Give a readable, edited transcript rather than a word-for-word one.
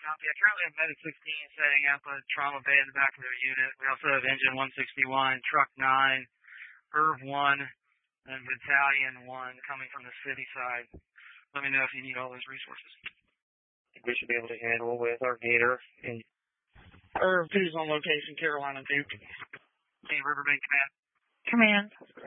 Copy. I currently have Medic 16 setting up a trauma bay in the back of their unit. We also have Engine 161, Truck 9, Irv 1, and Battalion 1 coming from the city side. Let me know if you need all those resources. I think we should be able to handle with our Gator. And Irv 2's on location, Carolina Duke. Hey, Riverbank Command. Command.